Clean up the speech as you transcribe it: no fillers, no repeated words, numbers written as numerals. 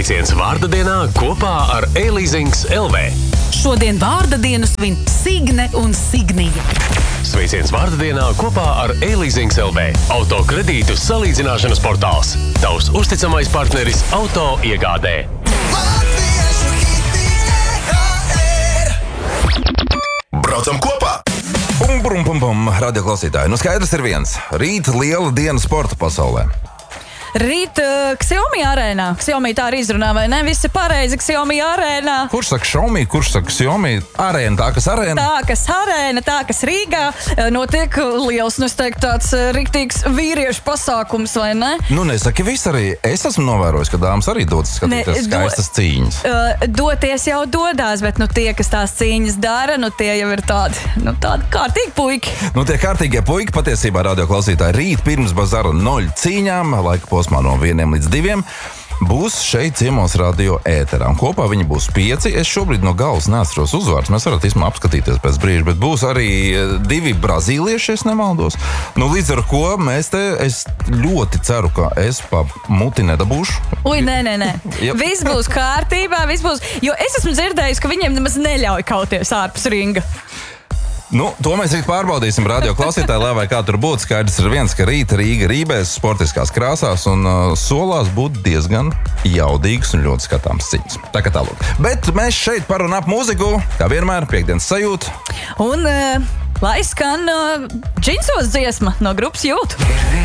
Sveiciens vārda dienā kopā ar E-Leasings LV. Šodien vārda dienu svin Signe un Signija. Sveiciens vārda dienā kopā ar E-Leasings LV. Auto kredītu salīdzināšanas portāls. Tavs uzticamais partneris auto iegādē. Braucam kopā! Pum, radio klausītāji. Nu skaidrs ir viens. Rīt liela diena sporta pasaulē. Rīt Xiaomi arēnā. Xiaomi tā arī izrunā, vai ne? Viss ir pareizi Xiaomi arēnā. Kurš saka Xiaomi, kurš saka Xiaomi? Arēna, tā kas arēna? Tā kas arēna, tā kas Rīgā. Notiek liels, nu es teiktu, tāds riktīgs vīriešu pasākums, vai ne? Nu nesaki viss arī. Es esmu novērojis, ka dāmas arī dodas skatīties skaistas cīņas. Doties jau dodās, bet nu tie, kas tās cīņas dara, nu tie jau ir tādi kārtīgi puiki. Nu tie kārtīgie puiki patiesībā radio klausītāji rīt pirms bazara 0 cīņām, laika posmā no 1 līdz 2, būs šeit ciemos radio ēterā. Un kopā viņi būs 5. Es šobrīd no galvas neatceros uzvārdus. Mēs varat īstenībā apskatīties pēc brīža, bet būs arī 2 brazīlieši, es nemaldos. Nu, līdz ar ko es ļoti ceru, ka es pa muti nedabūšu. Ui, nē. Yep. Viss būs kārtībā, jo es esmu dzirdējis, ka viņiem nemaz neļauj kauties ārpus ringa. Nu, to mēs rīt pārbaudīsim radio klausītāji, lai vai kā tur būtu. Skaidrs ir viens, ka rīt Rīga rībēs sportiskās krāsās un solās būt diezgan jaudīgas un ļoti skatāms cīņas. Tā kā tālāk. Bet mēs šeit par un ap mūziku, kā vienmēr, piektdienas sajūta. Un lai skan džinsos dziesma no grupas Jūt.